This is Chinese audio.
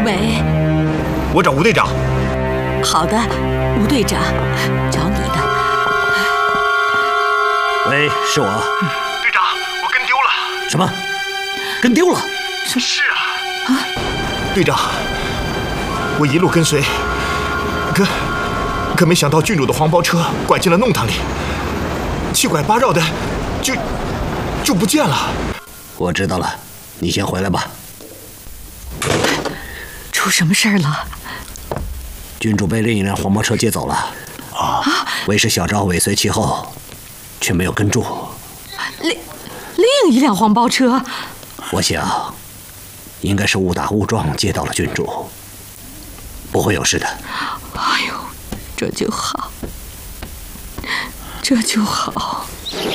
喂， 我找吴队长。 好的，吴队长，找你的。 喂，是我。 队长，我跟丢了。 什么？跟丢了？ 是啊。队长，我一路跟随，可没想到郡主的黄包车拐进了弄堂里，七拐八绕的就不见了。 我知道了，你先回来吧。 出什么事儿了？ 郡主被另一辆黄包车接走了。啊！为师小昭尾随其后，却没有跟住。 另一辆黄包车？ 我想，应该是误打误撞接到了郡主，不会有事的。 哎呦，这就好，这就好。